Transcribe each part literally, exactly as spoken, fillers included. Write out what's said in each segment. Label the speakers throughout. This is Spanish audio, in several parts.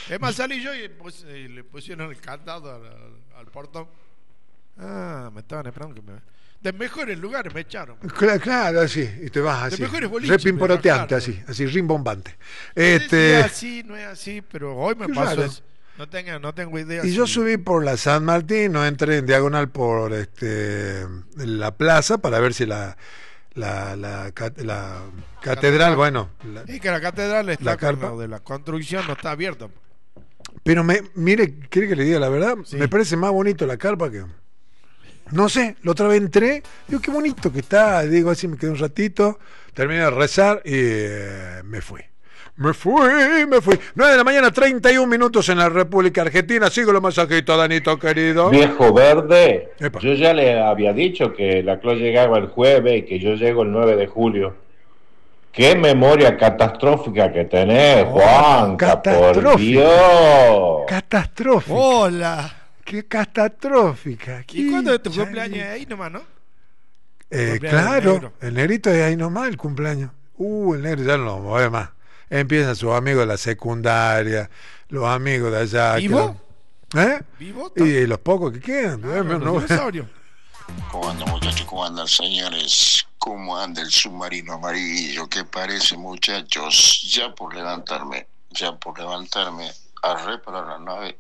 Speaker 1: Es más, salí yo y pues, eh, le pusieron el candado al, al, al portón. Ah, me estaban esperando que me... De mejores lugares me echaron.
Speaker 2: Claro, claro, así, y te vas así.
Speaker 1: De mejores boliches.
Speaker 2: Repimporoteante, así, así, rimbombante.
Speaker 1: Este... No es así, no es así, pero hoy me pasó eso. No tengo, no tengo idea.
Speaker 2: Y si... yo subí por la San Martín, no entré en diagonal por este la plaza para ver si la la, la, la, la catedral, catedral, bueno. La,
Speaker 1: y que la catedral está
Speaker 2: la carpa
Speaker 1: de la construcción, no está abierta.
Speaker 2: Pero me, mire, ¿quiere que le diga la verdad?
Speaker 1: Sí.
Speaker 2: Me parece más bonito la carpa que... No sé, la otra vez entré, digo, qué bonito que está, digo, así me quedé un ratito, terminé de rezar y eh, me fui. Me fui, me fui. nueve de la mañana, treinta y un minutos en la República Argentina. Sigo los mensajitos, Danito, querido.
Speaker 3: Viejo verde,
Speaker 2: Epa.
Speaker 3: Yo ya le había dicho que la Clos llegaba el jueves y que yo llego el nueve de julio. Qué memoria catastrófica que tenés,
Speaker 2: Oh,
Speaker 3: Juan, por Dios.
Speaker 2: Catastrófica.
Speaker 1: Hola.
Speaker 2: Qué catastrófica.
Speaker 1: ¿Y cuándo es tu cumpleaños? Ahí nomás, ¿no?
Speaker 2: Eh, claro, el negrito es ahí nomás el cumpleaños. Uh, el negro ya no lo mueve más. Empiezan sus amigos de la secundaria, los amigos de allá.
Speaker 1: ¿Vivo?
Speaker 2: Que... ¿Eh?
Speaker 1: ¿Vivo?
Speaker 2: Y, y los pocos que quedan.
Speaker 1: Ah, no, no, no.
Speaker 4: ¿Cómo andan, muchachos? ¿Cómo andan, señores? ¿Cómo anda el submarino amarillo? ¿Qué parece, muchachos? Ya por levantarme, ya por levantarme a reparar la nave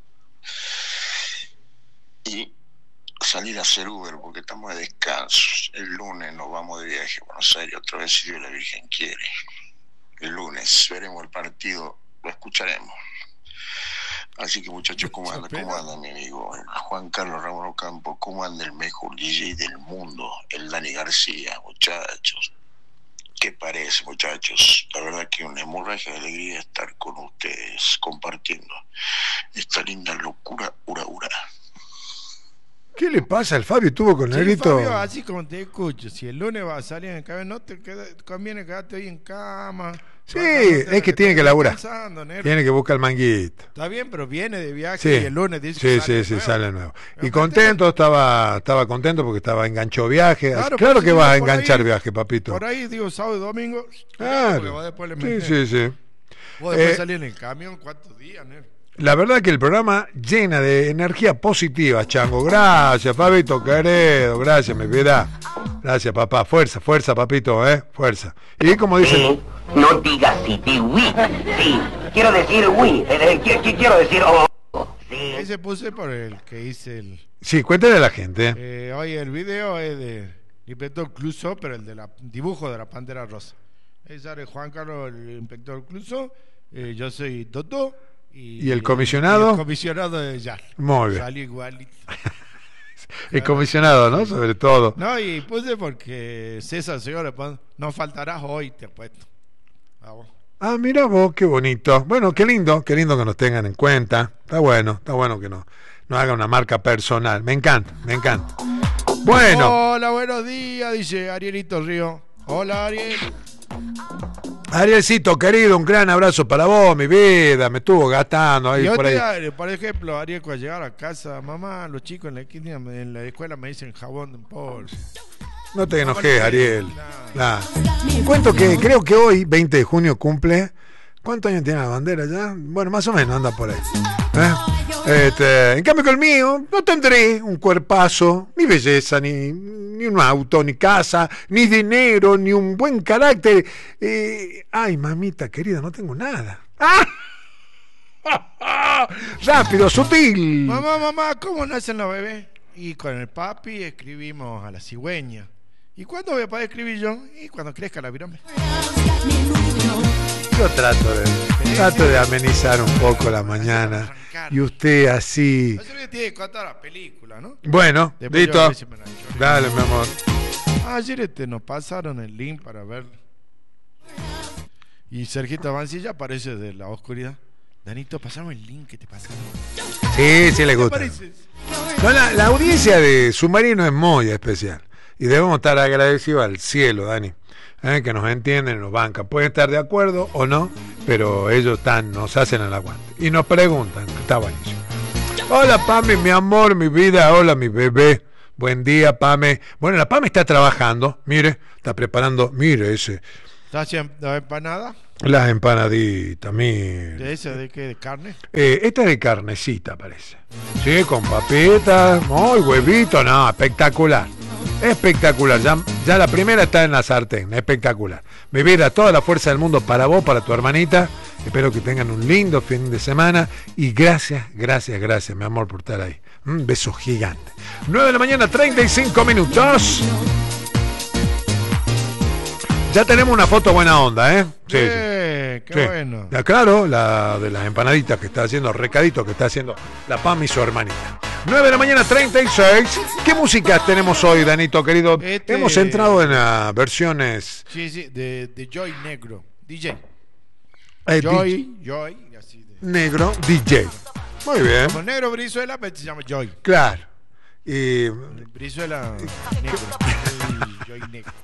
Speaker 4: y salir a hacer Uber porque estamos de descanso. El lunes nos vamos de viaje a Buenos Aires otra vez, si Dios la Virgen quiere. El lunes veremos el partido, lo escucharemos. Así que, muchachos, ¿cómo anda? ¿Cómo anda mi amigo Juan Carlos Ramón Ocampo? ¿Cómo anda el mejor D J del mundo, el Dani García, muchachos? ¿Qué parece, muchachos? La verdad que una hemorragia de alegría estar con ustedes compartiendo esta linda locura, ura, ura.
Speaker 2: ¿Qué le pasa al Fabio? Estuvo con
Speaker 1: sí,
Speaker 2: negrito.
Speaker 1: Fabio, así como te escucho, si el lunes va a salir en el cabello, no te queda, conviene quedarte ahí en cama.
Speaker 2: Sí, es que, que tiene que laburar. Tiene que buscar el manguito.
Speaker 1: Está bien, pero viene de viaje
Speaker 2: sí.
Speaker 1: y el lunes dice
Speaker 2: sí,
Speaker 1: que
Speaker 2: sí,
Speaker 1: sale
Speaker 2: sí,
Speaker 1: nuevo.
Speaker 2: sale nuevo. Y contento, estaba estaba contento porque estaba enganchó viaje. Claro, claro que
Speaker 1: digo,
Speaker 2: vas a enganchar
Speaker 1: ahí,
Speaker 2: viaje, papito.
Speaker 1: Por ahí, digo, sábado y domingo.
Speaker 2: Claro.
Speaker 1: Después le
Speaker 2: sí, sí, sí.
Speaker 1: Vos después
Speaker 2: eh,
Speaker 1: salís en el camión, ¿cuántos días, negro?
Speaker 2: La verdad que el programa llena de energía positiva, Chango. Gracias, Fabito, querido. Gracias, mi vida. Gracias, papá. Fuerza, fuerza, papito, ¿eh? Fuerza. Y como dicen...
Speaker 5: Sí, no digas sí, di oui. Sí, quiero decir oui. Eh, eh, quiero decir oh. Sí.
Speaker 1: Ese puse por el que hice el...
Speaker 2: Sí, cuéntale a la gente.
Speaker 1: Eh, oye, el video es de Inspector Clouseau, pero el de la dibujo de la Pantera Rosa. Es de Juan Carlos, el Inspector Clouseau. Eh, yo soy Toto. Y,
Speaker 2: ¿Y el comisionado?
Speaker 1: Y el comisionado de Yal.
Speaker 2: Muy bien.
Speaker 1: Salió igualito.
Speaker 2: El comisionado, ¿no? Sobre todo.
Speaker 1: No, y puse porque César, señor, no faltarás hoy, te apuesto. Vamos.
Speaker 2: Ah, mira vos, qué bonito. Bueno, qué lindo, qué lindo que nos tengan en cuenta. Está bueno, está bueno que nos no haga una marca personal. Me encanta, me encanta. Bueno.
Speaker 1: Hola, buenos días, dice Arielito Río. Hola, Ariel.
Speaker 2: Arielcito, querido, un gran abrazo para vos, mi vida. Me estuvo gastando ahí
Speaker 1: y
Speaker 2: por ahí.
Speaker 1: Día, por ejemplo, Ariel, cuando llegar a casa, mamá, los chicos en la, en la escuela me dicen jabón en polvo.
Speaker 2: No te enojes, Ariel. Nah. Nah. Cuento que creo que hoy, veinte de junio, cumple. ¿Cuántos años tiene la bandera ya? Bueno, más o menos anda por ahí. ¿Eh? Este, en cambio, con el mío, no tendré un cuerpazo, ni belleza, ni, ni un auto, ni casa, ni dinero, ni un buen carácter. Eh, ay, mamita querida, no tengo nada. ¡Ah! Rápido, sutil.
Speaker 1: Mamá, mamá, ¿cómo nacen los bebés? Y con el papi escribimos a la cigüeña. ¿Y cuándo voy a poder escribir yo? Y cuando crezca la virome.
Speaker 2: Yo trato de, trato de amenizar un poco la mañana. Y usted así.
Speaker 1: Eso que tiene que contar la película, ¿no?
Speaker 2: Bueno,
Speaker 1: después
Speaker 2: listo.
Speaker 1: Si
Speaker 2: dale, mi amor.
Speaker 1: Ayer este, nos pasaron el link para ver. Y Sergito Avancilla aparece de la oscuridad. Danito, pasaron el link que te pasaron.
Speaker 2: Sí, sí le
Speaker 1: ¿Qué
Speaker 2: gusta.
Speaker 1: te parece?
Speaker 2: No, la, la audiencia de Submarino es muy especial. Y debemos estar agradecidos al cielo, Dani. ¿Eh? Que nos entienden, nos bancan. Pueden estar de acuerdo o no, pero ellos están, nos hacen el aguante. Y nos preguntan, está buenísimo. Hola, Pame, mi amor, mi vida. Hola, mi bebé. Buen día, Pame. Bueno, la Pame está trabajando, mire, está preparando, mire ese,
Speaker 1: ¿Estás haciendo empanada?
Speaker 2: Las empanaditas, mire.
Speaker 1: ¿De esa de qué? ¿De carne?
Speaker 2: Eh, esta es de carnecita, parece. Sí, con papitas, muy huevito, no, espectacular. Espectacular, ya, ya la primera está en la sartén, espectacular. Mi vida, toda la fuerza del mundo para vos, para tu hermanita. Espero que tengan un lindo fin de semana y gracias, gracias, gracias, mi amor, por estar ahí. Un beso gigante. nueve de la mañana, treinta y cinco minutos. Ya tenemos una foto buena onda, ¿eh? Sí,
Speaker 1: eh,
Speaker 2: sí.
Speaker 1: Qué
Speaker 2: Sí.
Speaker 1: bueno.
Speaker 2: Ya, claro, la de las empanaditas que está haciendo, recadito que está haciendo la Pam y su hermanita. nueve de la mañana, treinta y seis. ¿Qué música tenemos hoy, Danito, querido?
Speaker 1: Este...
Speaker 2: Hemos entrado en uh, versiones...
Speaker 1: Sí, sí, de, de Joy Negro, D J.
Speaker 2: Eh,
Speaker 1: Joy, Joy, así de...
Speaker 2: Negro, D J. Muy bien.
Speaker 1: Como Negro Brizuela, pero se llama Joy.
Speaker 2: Claro. Y...
Speaker 1: Brizuela Negro. Joy, Joy Negro.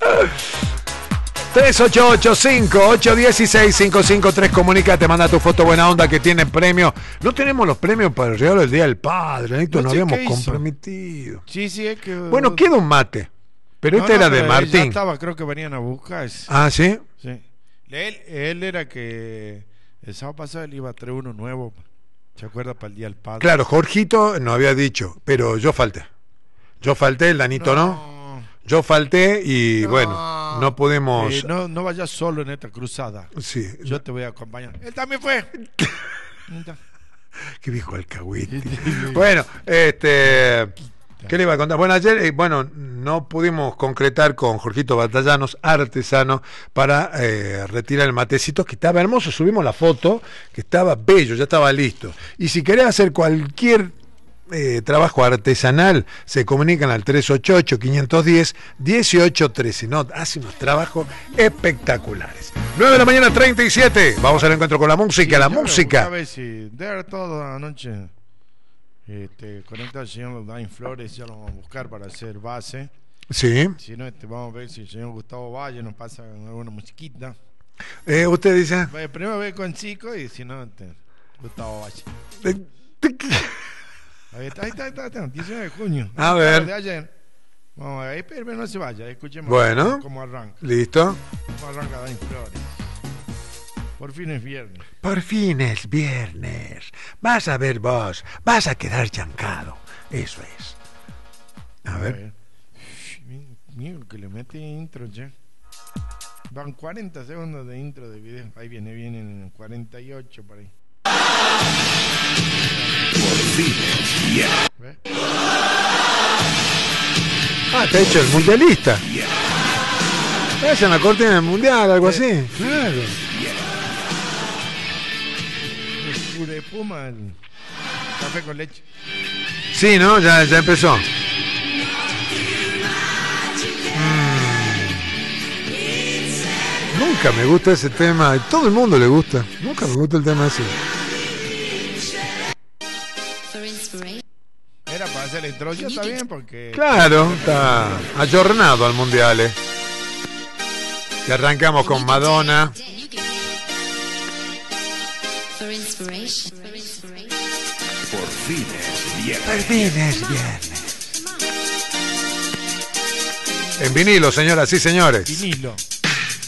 Speaker 2: tres ocho ocho cinco ocho uno seis cinco cinco tres, comunícate, manda tu foto buena onda que tiene premio. No tenemos los premios para el regalo del Día del Padre, Danito,
Speaker 1: No
Speaker 2: nos
Speaker 1: sé
Speaker 2: habíamos
Speaker 1: qué hizo.
Speaker 2: comprometido.
Speaker 1: Sí, sí, es que...
Speaker 2: Bueno, queda un mate, pero
Speaker 1: No,
Speaker 2: este
Speaker 1: no,
Speaker 2: era de
Speaker 1: pero Ya
Speaker 2: Martín.
Speaker 1: estaba, creo que venían a buscar.
Speaker 2: Ah, ¿sí?
Speaker 1: Sí. Él, él era que el sábado pasado él iba a traer uno nuevo. ¿Se acuerda? Para el Día del Padre.
Speaker 2: Claro, Jorgito nos había dicho, pero yo falté. Yo falté, el Danito no.
Speaker 1: No.
Speaker 2: Yo falté y
Speaker 1: No.
Speaker 2: bueno, no pudimos...
Speaker 1: Eh, no, no vayas solo en esta cruzada.
Speaker 2: Sí.
Speaker 1: Yo te voy a acompañar. Él también fue.
Speaker 2: Qué viejo alcahuete. Bueno, este... ¿Qué le iba a contar? Bueno, ayer, eh, bueno, no pudimos concretar con Jorgito Batallanos, artesano, para eh, retirar el matecito, que estaba hermoso. Subimos la foto, que estaba bello, ya estaba listo. Y si querés hacer cualquier eh, trabajo artesanal, se comunican al tres ocho ocho cinco uno cero uno ocho uno tres. No, hace unos trabajos espectaculares. nueve de la mañana, treinta y siete. Vamos al encuentro con la música,
Speaker 1: Sí,
Speaker 2: la
Speaker 1: yo
Speaker 2: música.
Speaker 1: A ver si de ver todo anoche. Este, conecta al señor Dain Flores, ya lo vamos a buscar para hacer base.
Speaker 2: Sí.
Speaker 1: Si no, este, vamos a ver si el señor Gustavo Valle nos pasa alguna musiquita.
Speaker 2: Eh, ¿Usted dice?
Speaker 1: Bueno, primero ve con Chico y si no, este, Gustavo Valle.
Speaker 2: Eh,
Speaker 1: Ahí está, ahí está, ahí está, ahí está, diecinueve de junio.
Speaker 2: A ver.
Speaker 1: De ayer. Vamos a ver, pero no se vaya, escuchemos
Speaker 2: Bueno.
Speaker 1: cómo arranca.
Speaker 2: ¿Listo?
Speaker 1: Cómo arranca Dain Flores. Por fin es viernes.
Speaker 2: Por fin es viernes. Vas a ver vos. Vas a quedar chancado. Eso es. A ver.
Speaker 1: Mira que le mete intro ya. Van cuarenta segundos de intro de video. Ahí viene, vienen cuarenta y ocho por ahí.
Speaker 6: Por fin es viernes.
Speaker 1: ¿Ves?
Speaker 2: Ah, te ha hecho el mundialista. Es en la cortina del mundial, algo así. Claro.
Speaker 1: El puré Puma, el café con leche.
Speaker 2: Sí, ¿no? Ya, ya empezó. Mm. Nunca me gusta ese tema. A todo el mundo le gusta. Nunca me gusta el tema ese.
Speaker 1: Era para hacer la introducción, está bien, porque...
Speaker 2: Claro, está ayornado al mundial. Eh. Y arrancamos con Madonna.
Speaker 6: Por fin es viernes.
Speaker 2: Por fin es viernes. En vinilo, señoras y señores.
Speaker 1: Vinilo.